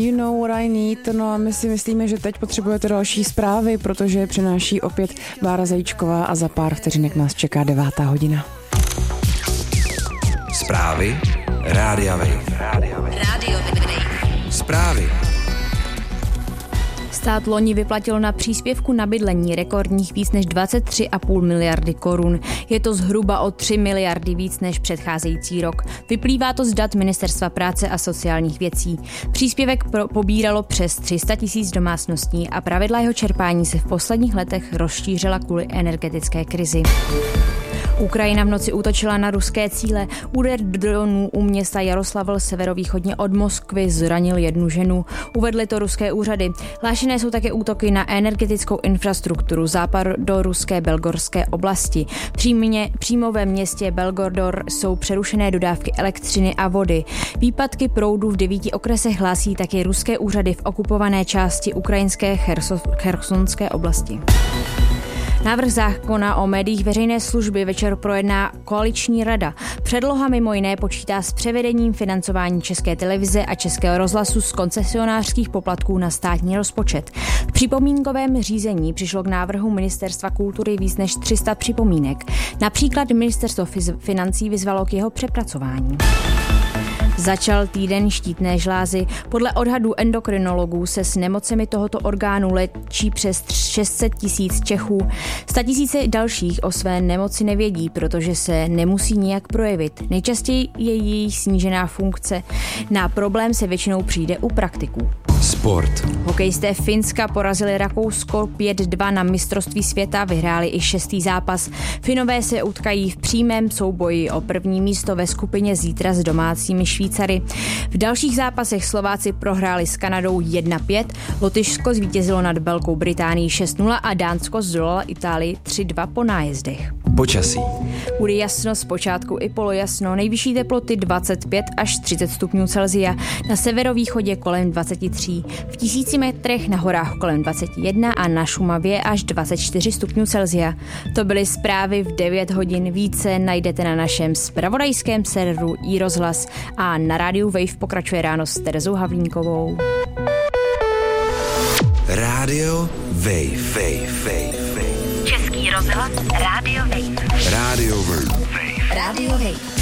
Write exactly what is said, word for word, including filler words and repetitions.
You know what I need, no a my si myslíme, že teď potřebujete další zprávy, protože přináší opět Bára Zajíčková a za pár vteřinek nás čeká devátá hodina. Zprávy Rádia Wave. Rádio Wave. Zprávy. Stát loni vyplatil na příspěvku na bydlení rekordních víc než dvacet tři a půl miliardy korun. Je to zhruba o tři miliardy víc než předcházející rok. Vyplývá to z dat Ministerstva práce a sociálních věcí. Příspěvek pro, pobíralo přes tři sta tisíc domácností a pravidla jeho čerpání se v posledních letech rozšířila kvůli energetické krizi. Ukrajina v noci útočila na ruské cíle. Úder dronů u města Jaroslavl severovýchodně od Moskvy zranil jednu ženu. Uvedly to ruské úřady. Hlášené jsou také útoky na energetickou infrastrukturu západoruské Belgorské oblasti. Přímě, přímo ve městě Belgorod jsou přerušené dodávky elektřiny a vody. Výpadky proudu v devíti okresech hlásí také ruské úřady v okupované části ukrajinské chersonské oblasti. Návrh zákona o médiích veřejné služby večer projedná koaliční rada. Předloha mimo jiné počítá s převedením financování České televize a Českého rozhlasu z koncesionářských poplatků na státní rozpočet. V připomínkovém řízení přišlo k návrhu Ministerstva kultury víc než tři sta připomínek. Například Ministerstvo financí vyzvalo k jeho přepracování. Začal týden štítné žlázy. Podle odhadů endokrinologů se s nemocemi tohoto orgánu léčí přes šest set tisíc Čechů. Statisíce dalších o své nemoci nevědí, protože se nemusí nijak projevit. Nejčastěji je její snížená funkce. Na problém se většinou přijde u praktiků. Sport. Hokejisté Finska porazili Rakousko pět dva na mistrovství světa, vyhráli i šestý zápas. Finové se utkají v přímém souboji o první místo ve skupině zítra s domácími Švýcary. V dalších zápasech Slováci prohráli s Kanadou jedna pět, Lotyšsko zvítězilo nad Velkou Británií šest nula a Dánsko zdolalo Itálii tři dva po nájezdech. Počasí. Bude jasno, zpočátku i polojasno, nejvyšší teploty dvacet pět až třicet stupňů Celsia, na severovýchodě kolem dvacet tři, v tisíci metrech na horách kolem dvacet jedna a na Šumavě až dvacet čtyři stupňů Celsia. To byly zprávy v devět hodin, více najdete na našem zpravodajském serveru iRozhlas a na rádiu Wave pokračuje ráno s Terezou Havlínkovou. Rádio Wave. Wave. Wave. Český rozhlas Rádio Wave. Rádio Wave. Rádio Wave.